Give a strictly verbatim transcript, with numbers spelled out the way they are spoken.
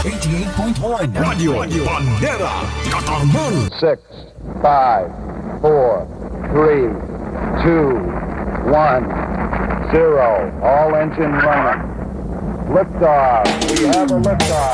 eighty-eight point one Radio, Radio Bandera Katarman. Six, five, four, three, two, one, zero. All engine running. Liftoff. We have a liftoff.